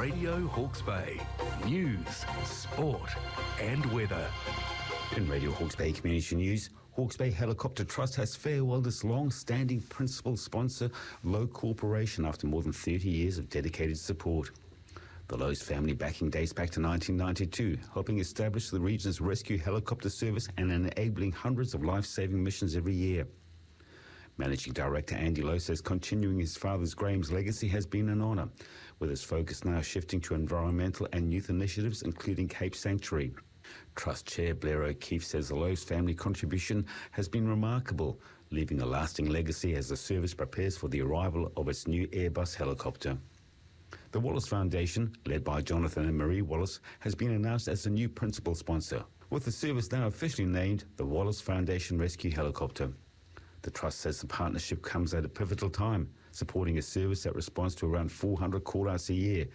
Radio Hawke's Bay. News, sport and weather. In Radio Hawke's Bay Community News, Hawke's Bay Helicopter Trust has farewelled its long-standing principal sponsor, Lowe Corporation, after more than 30 years of dedicated support. The Lowe's family backing dates back to 1992, helping establish the region's rescue helicopter service and enabling hundreds of life-saving missions every year. Managing Director Andy Lowe says continuing his father Graham's legacy has been an honour, with his focus now shifting to environmental and youth initiatives, including Cape Sanctuary. Trust Chair Blair O'Keefe says the Lowe's family contribution has been remarkable, leaving a lasting legacy as the service prepares for the arrival of its new Airbus helicopter. The Wallace Foundation, led by Jonathan and Marie Wallace, has been announced as the new principal sponsor, with the service now officially named the Wallace Foundation Rescue Helicopter. The Trust says the partnership comes at a pivotal time, supporting a service that responds to around 400 call-outs a year